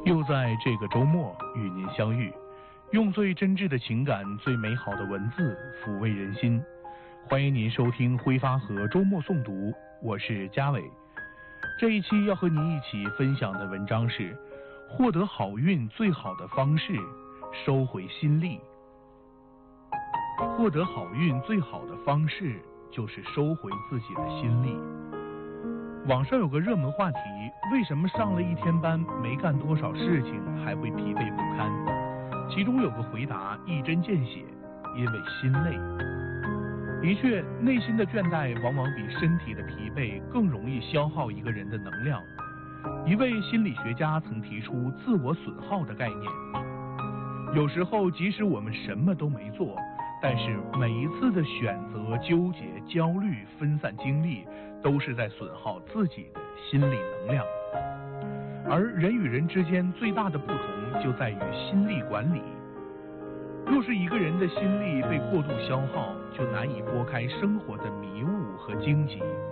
又在这个周末与您相遇，用最真挚的情感、最美好的文字抚慰人心。欢迎您收听挥发河周末诵读，我是嘉伟。这一期要和您一起分享的文章是：获得好运最好的方式，收回心力。获得好运最好的方式就是收回自己的心力。网上有个热门话题，为什么上了一天班没干多少事情还会疲惫不堪？其中有个回答一针见血，因为心累。的确，内心的倦怠往往比身体的疲惫更容易消耗一个人的能量。一位心理学家曾提出自我损耗的概念。有时候即使我们什么都没做，但是每一次的选择、纠结、焦虑、分散精力，都是在损耗自己的心理能量。而人与人之间最大的不同就在于心力管理。若是一个人的心力被过度消耗，就难以拨开生活的迷雾和荆棘，